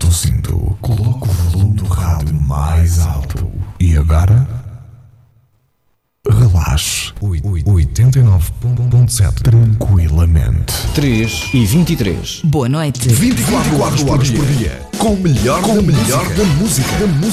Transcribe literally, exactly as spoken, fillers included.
o cinto, coloque o volume do rádio mais alto. E agora? Relaxe. oitenta e nove ponto sete tranquilamente. três e vinte e três. Boa noite. vinte e quatro horas por dia. Com o melhor, com o melhor da música. Da música.